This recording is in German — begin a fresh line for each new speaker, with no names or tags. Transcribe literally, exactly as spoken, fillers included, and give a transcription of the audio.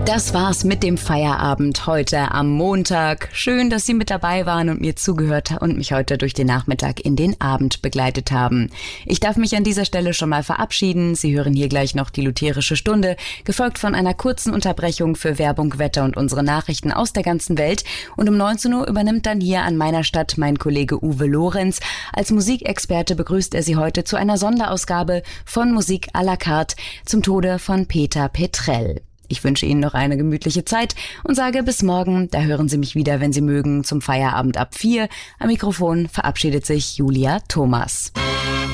Das war's mit dem Feierabend heute am Montag. Schön, dass Sie mit dabei waren und mir zugehört und mich heute durch den Nachmittag in den Abend begleitet haben. Ich darf mich an dieser Stelle schon mal verabschieden. Sie hören hier gleich noch die lutherische Stunde, gefolgt von einer kurzen Unterbrechung für Werbung, Wetter und unsere Nachrichten aus der ganzen Welt. Und um neunzehn Uhr übernimmt dann hier an meiner Stadt mein Kollege Uwe Lorenz. Als Musikexperte begrüßt er Sie heute zu einer Sonderausgabe von Musik à la carte zum Tode von Peter Petrell. Ich wünsche Ihnen noch eine gemütliche Zeit und sage bis morgen. Da hören Sie mich wieder, wenn Sie mögen, zum Feierabend ab vier. Am Mikrofon verabschiedet sich Julia Thomas.